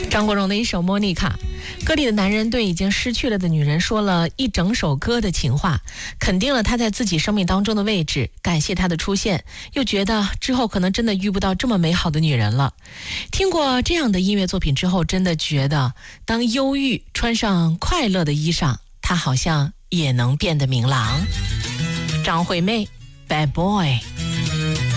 张国荣的一首《莫妮卡》，歌里的男人对已经失去了的女人说了一整首歌的情话，肯定了她在自己生命当中的位置，感谢她的出现，又觉得之后可能真的遇不到这么美好的女人了。听过这样的音乐作品之后，真的觉得当忧郁穿上快乐的衣裳，它好像也能变得明朗。张惠妹 Bad Boy。